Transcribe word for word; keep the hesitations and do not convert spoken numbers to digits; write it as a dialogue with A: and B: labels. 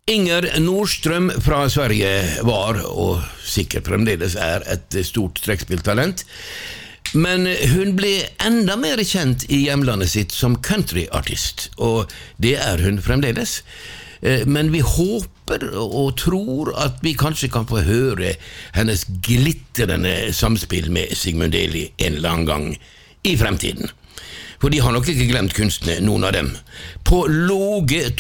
A: Inger Nordstrøm fra Sverige var, og sikkert fremdeles er, et stort trekkspilltalent. Men hun ble enda mer kjent i hjemlandet sitt som countryartist, og det er hun fremdeles. Men vi håper og tror at vi kanskje kan få høre hennes glittrende samspill med Sigmund Deli en eller annen gang i fremtiden. For de har nok ikke glemt kunstene, noen av dem. På låge